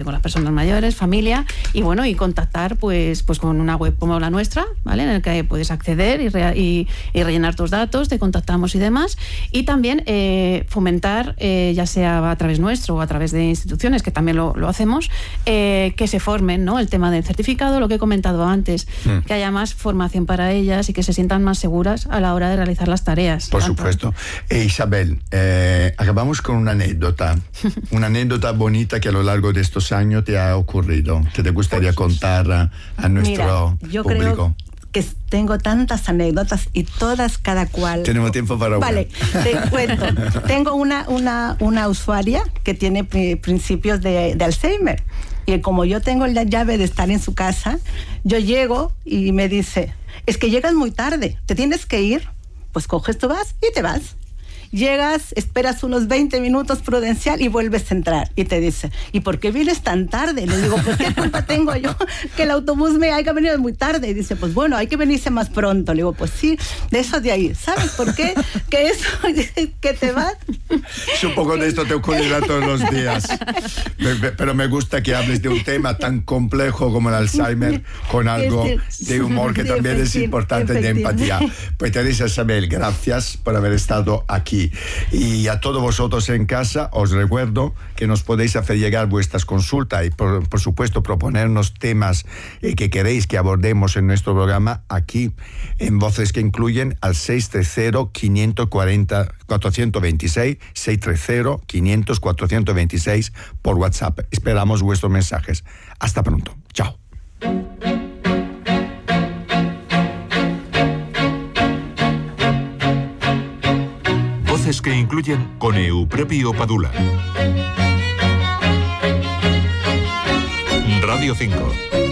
con las personas mayores, familia, y bueno, y contactar pues con una web como la nuestra, ¿vale? En el que puedes acceder y rellenar tus datos, te contactamos y demás, y también fomentar, ya sea a través nuestro o a través de instituciones, que también lo hacemos, que se formen, ¿no? El tema del certificado, lo que he comentado antes, que haya más formación para ellas y que se sientan más seguras a la hora de realizar las tareas. Por supuesto. Isabel, acabamos con una anécdota bonita que a lo largo de estos años te ha ocurrido, que te gustaría contar a nuestro yo público. Creo que tengo tantas anécdotas y todas cada cual. Tenemos tiempo para una. Vale, te cuento. Tengo una usuaria que tiene principios de Alzheimer, y como yo tengo la llave de estar en su casa, yo llego y me dice: es que llegas muy tarde, ¿te tienes que ir? Pues coges, tú vas y te vas. Llegas, esperas unos 20 minutos prudencial y vuelves a entrar. Y te dice: ¿y por qué vienes tan tarde? Le digo: pues qué culpa tengo yo que el autobús me haya venido muy tarde. Y dice: pues bueno, hay que venirse más pronto. Le digo: pues sí, de eso de ahí. ¿Sabes por qué? Que eso, que te vas. Supongo que esto te ocurrirá todos los días. Pero me gusta que hables de un tema tan complejo como el Alzheimer con algo de humor que también es importante, de empatía. Pues Teresa, Isabel, gracias por haber estado aquí. Y a todos vosotros en casa os recuerdo que nos podéis hacer llegar vuestras consultas y por supuesto proponernos temas que queréis que abordemos en nuestro programa aquí en Voces que Incluyen al 630-540-426, 630-500-426 por WhatsApp. Esperamos vuestros mensajes. Hasta pronto. Chao. Voces que Incluyen con Eupropio Padula. Radio 5.